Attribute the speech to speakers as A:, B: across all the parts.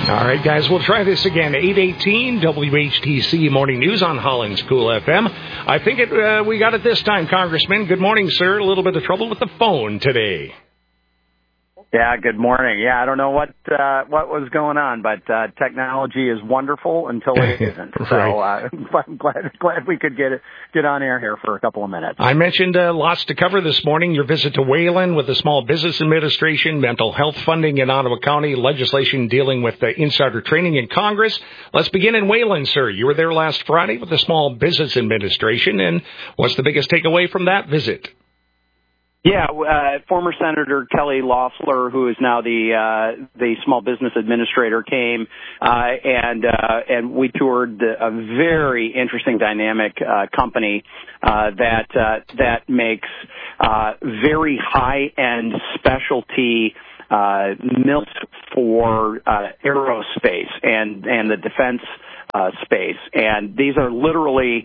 A: All right, guys, we'll try this again. 818 WHTC Morning News on Holland's Cool FM. I think we got it this time, Congressman. Good morning, sir. A little bit of trouble with the phone today.
B: Yeah, good morning. Yeah, I don't know what was going on, but technology is wonderful until it isn't.
A: Right.
B: So I'm glad we could get on air here for a couple of minutes.
A: I mentioned lots to cover this morning. Your visit to Wayland with the Small Business Administration, mental health funding in Ottawa County, legislation dealing with insider training in Congress. Let's begin in Wayland, sir. You were there last Friday with the Small Business Administration, and what's the biggest takeaway from that visit?
B: Yeah, former Senator Kelly Loeffler, who is now the Small Business Administrator, came and we toured a very interesting, dynamic company that makes very high-end specialty mills for aerospace and the defense space, and these are literally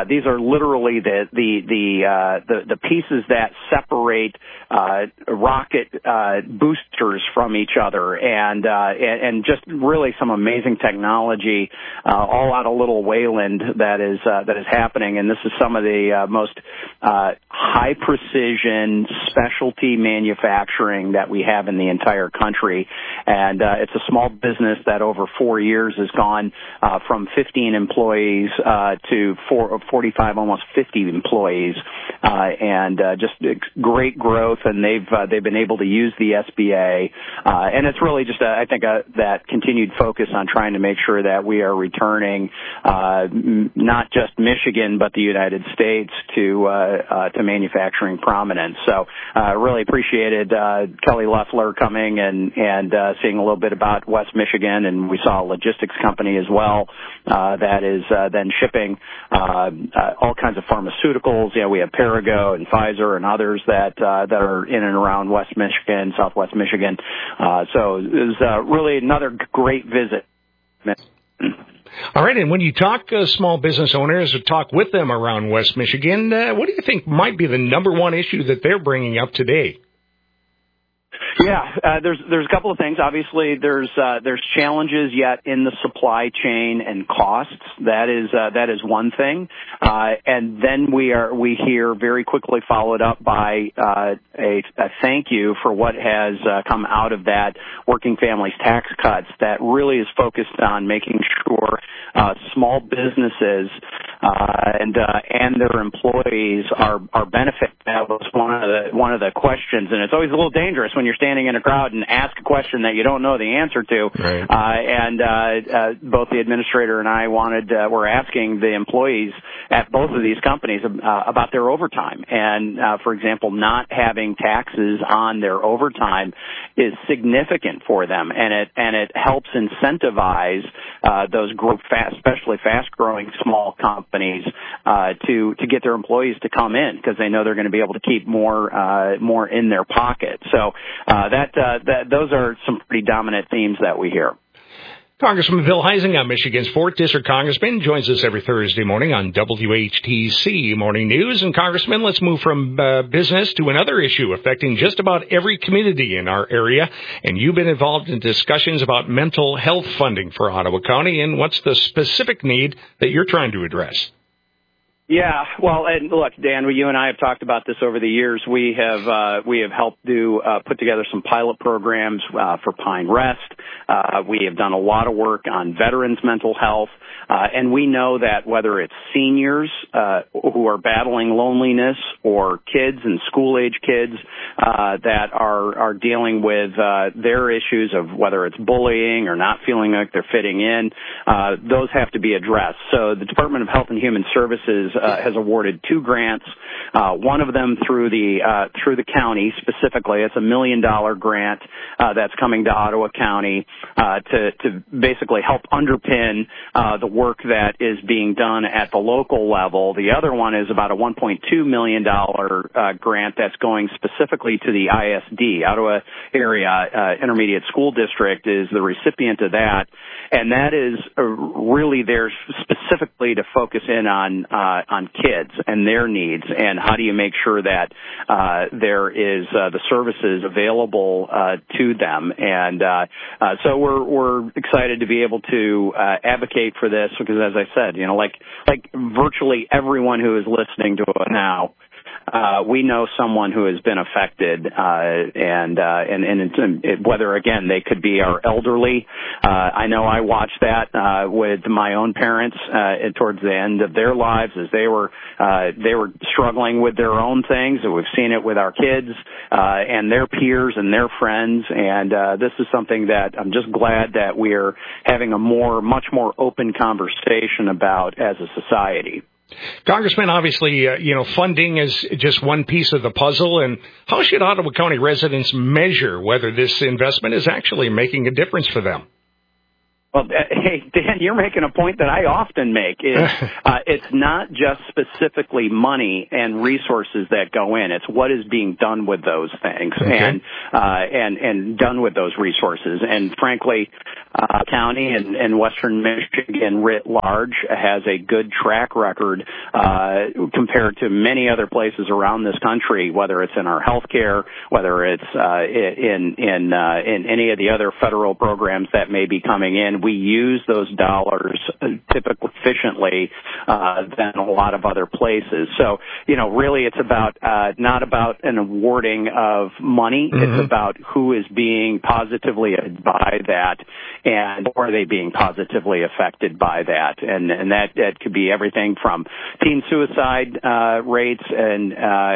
B: the pieces that separate rocket boosters from each other, and just really some amazing technology all out of Little Wayland that is happening. And this is some of the most high precision specialty manufacturing that we have in the entire country, and it's a small business that over 4 years has gone from 15 employees to 45, almost 50 employees, and just great growth. And they've been able to use the SBA, and it's really just I think that continued focus on trying to make sure that we are returning not just Michigan but the United States to manufacturing prominence. So really appreciated Kelly Loeffler coming and seeing a little bit about West Michigan, and we saw a logistics company as well that is then shipping all kinds of pharmaceuticals. Yeah, we have Perrigo and Pfizer and others that are in and around West Michigan, Southwest Michigan. So it was really another great visit.
A: All right, and when you talk small business owners or talk with them around West Michigan, what do you think might be the number one issue that they're bringing up today?
B: Yeah, there's a couple of things. Obviously, there's challenges yet in the supply chain and costs. That is one thing, and then we hear very quickly followed up by a thank you for what has come out of that working families tax cuts that really is focused on making sure small businesses and their employees are benefited. That was one of the questions, and it's always a little dangerous when you're standing in a crowd and ask a question that you don't know the answer to. Right. Both the administrator and I were asking the employees at both of these companies about their overtime, and for example, not having taxes on their overtime is significant for them, and it helps incentivize those especially fast-growing small companies to get their employees to come in because they know they're going to be able to keep more in their pocket. So those are some pretty dominant themes that we hear.
A: Congressman Bill Huizenga, Michigan's 4th District Congressman, joins us every Thursday morning on WHTC Morning News. And Congressman, let's move from business to another issue affecting just about every community in our area. And you've been involved in discussions about mental health funding for Ottawa County. And what's the specific need that you're trying to address?
B: Yeah, well, and look, Dan, you and I have talked about this over the years. We have helped put together some pilot programs for Pine Rest. We have done a lot of work on veterans' mental health, and we know that whether it's seniors who are battling loneliness or kids and school-age kids that are dealing with their issues of whether it's bullying or not feeling like they're fitting in, those have to be addressed. So the Department of Health and Human Services has awarded 2 grants. One of them through the county specifically. It's a $1 million grant that's coming to Ottawa County to basically help underpin the work that is being done at the local level. The other one is about a $1.2 million grant that's going specifically to the ISD, Ottawa Area Intermediate School District is the recipient of that, and that is really there specifically to focus in on kids and their needs, and how do you make sure that there is the services available to them. And so so we're excited to be able to advocate for this because, as I said, like virtually everyone who is listening to it now, we know someone who has been affected, and whether again they could be our elderly. I know I watched that with my own parents towards the end of their lives as they were struggling with their own things, and we've seen it with our kids and their peers and their friends. And this is something that I'm just glad that we're having a much more open conversation about as a society.
A: Congressman, obviously, funding is just one piece of the puzzle. And how should Ottawa County residents measure whether this investment is actually making a difference for them?
B: Well, hey, Dan, you're making a point that I often make. It's not just specifically money and resources that go in. It's what is being done with those things and done with those resources. And frankly, county and Western Michigan writ large has a good track record compared to many other places around this country, whether it's in our health care, whether it's in any of the other federal programs that may be coming in. We use those dollars typically efficiently than a lot of other places. So, really it's about not about an awarding of money. Mm-hmm. It's about who is being positively affected by that and are they being positively affected by that. And that could be everything from teen suicide rates and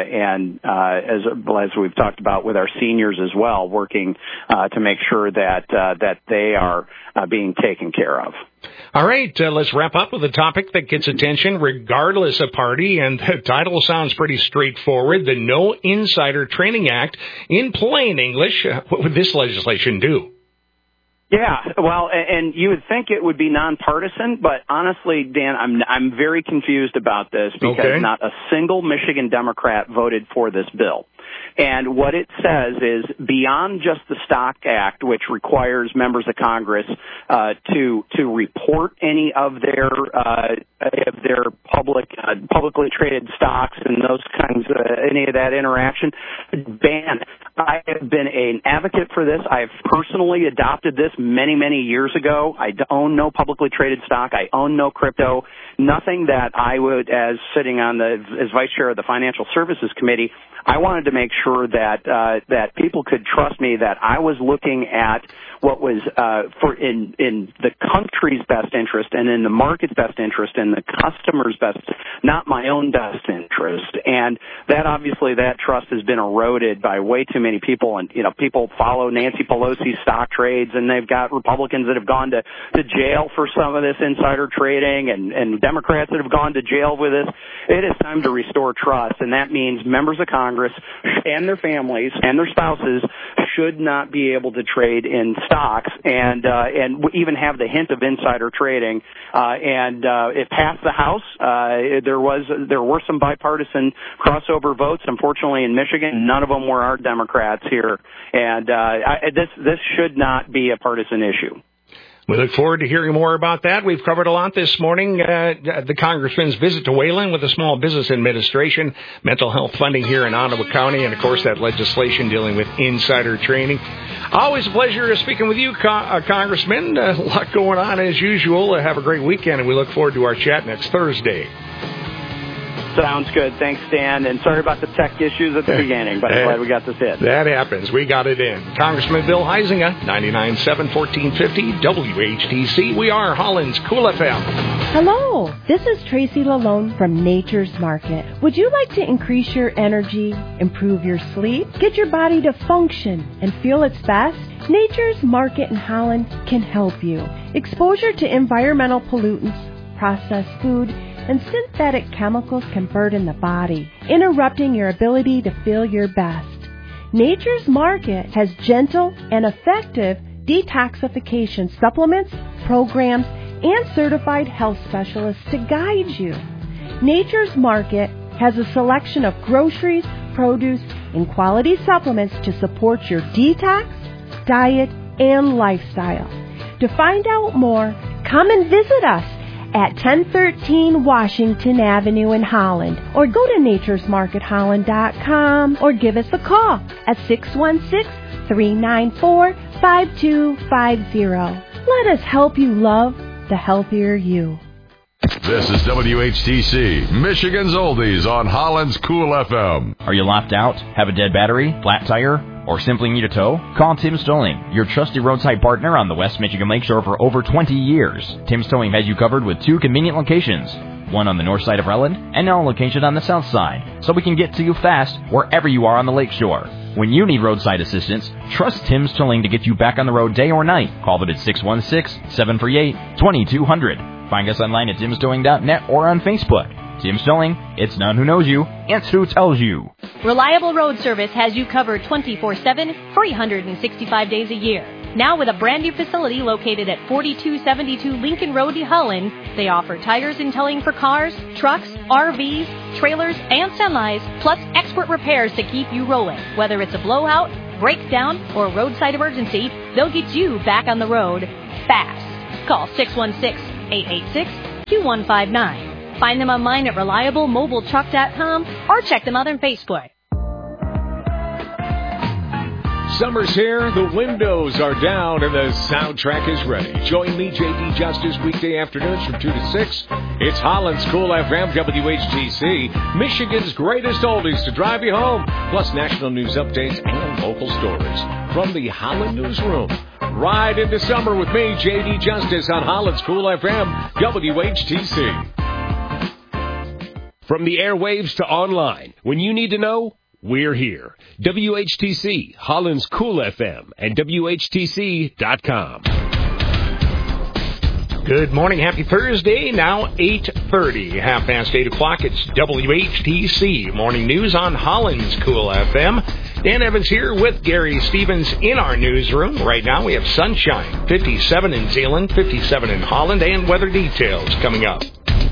B: as we've talked about with our seniors as well, working to make sure that they are being taken care of.
A: All right, let's wrap up with a topic that gets attention regardless of party, and the title sounds pretty straightforward, the No Insider Trading Act. In plain English, what would this legislation do?
B: Yeah, well, and you would think it would be nonpartisan, but honestly, Dan, I'm very confused about this because not a single Michigan Democrat voted for this bill. And what it says is beyond just the Stock Act, which requires members of Congress to report any of their publicly traded stocks and those kinds of any of that interaction, ban. I have been an advocate for this. I have personally adopted this many years ago. I own no publicly traded stock. I own no crypto. Nothing that I would, as sitting on as vice chair of the Financial Services Committee, I wanted to make sure that people could trust me that I was looking at what was in the country's best interest and in the market's best interest and the customer's best, not my own best interest. And that obviously that trust has been eroded by way too many people. And people follow Nancy Pelosi's stock trades, and they've got Republicans that have gone to jail for some of this insider trading, and Democrats that have gone to jail with this. It is time to restore trust, and that means members of Congress and their families and their spouses should not be able to trade in stocks and even have the hint of insider trading. It passed the House. There were some bipartisan crossover votes. Unfortunately, in Michigan, none of them were our Democrats here. And this should not be a partisan issue.
A: We look forward to hearing more about that. We've covered a lot this morning. The Congressman's visit to Wayland with the Small Business Administration, mental health funding here in Ottawa County, and, of course, that legislation dealing with insider trading. Always a pleasure speaking with you, Congressman. A lot going on as usual. Have a great weekend, and we look forward to our chat next Thursday.
B: Sounds good. Thanks, Dan. And sorry about the tech issues at the beginning, but I'm glad we got this in.
A: That happens. We got it in. Congressman Bill Huizenga, 99.7 1450 WHTC. We are Holland's Cool FM.
C: Hello. This is Tracy Lalone from Nature's Market. Would you like to increase your energy, improve your sleep, get your body to function and feel its best? Nature's Market in Holland can help you. Exposure to environmental pollutants, processed food, and synthetic chemicals can burden the body, interrupting your ability to feel your best. Nature's Market has gentle and effective detoxification supplements, programs, and certified health specialists to guide you. Nature's Market has a selection of groceries, produce, and quality supplements to support your detox, diet, and lifestyle. To find out more, come and visit us at 1013 Washington Avenue in Holland, or go to naturesmarketholland.com, or give us a call at 616 833-394-5250. Let us help you love the healthier you.
D: This is WHTC, Michigan's Oldies on Holland's Cool FM.
E: Are you locked out, have a dead battery, flat tire, or simply need a tow? Call Tim's Towing, your trusted roadside partner on the West Michigan Lakeshore for over 20 years. Tim's Towing has you covered with 2 convenient locations, one on the north side of Relland and now a location on the south side, so we can get to you fast wherever you are on the lakeshore. When you need roadside assistance, trust Tim's Towing to get you back on the road day or night. Call them at 616-738-2200. Find us online at timstowing.net or on Facebook. Tim's Towing, it's not who knows you, it's who tells you.
F: Reliable Road Service has you covered 24/7, 365 days a year. Now with a brand new facility located at 4272 Lincoln Road, Holland, they offer tires and towing for cars, trucks, RVs, trailers, and semis, plus expert repairs to keep you rolling. Whether it's a blowout, breakdown, or roadside emergency, they'll get you back on the road fast. Call 616-886-2159. Find them online at reliablemobiletruck.com or check them out on Facebook.
G: Summer's here, the windows are down, and the soundtrack is ready. Join me, J.D. Justice, weekday afternoons from 2 to 6. It's Holland's Cool FM, WHTC, Michigan's greatest oldies to drive you home, plus national news updates and local stories. From the Holland Newsroom, ride into summer with me, J.D. Justice, on Holland's Cool FM, WHTC. From the airwaves to online, when you need to know, we're here. WHTC, Holland's Cool FM, and WHTC.com.
A: Good morning. Happy Thursday. Now 8:30, 8:30. It's WHTC Morning News on Holland's Cool FM. Dan Evans here with Gary Stevens in our newsroom. Right now we have sunshine, 57 in Zeeland, 57 in Holland, and weather details coming up.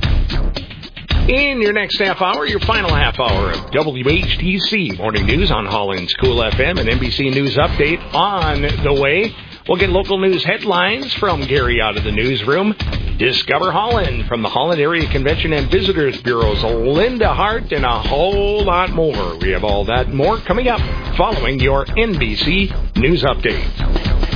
A: In your next half hour, your final half hour of WHTC Morning News on Holland's Cool FM and NBC News Update on the way. We'll get local news headlines from Gary out of the newsroom. Discover Holland from the Holland Area Convention and Visitors Bureau's Linda Hart, and a whole lot more. We have all that and more coming up following your NBC News Update.